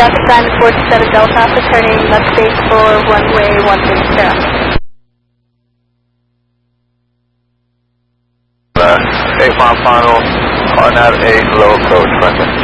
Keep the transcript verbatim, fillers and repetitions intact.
traffic sign forty-seven Delta, returning left base for runway one six zero. Uh, eight mile final on at eight low approach, runway.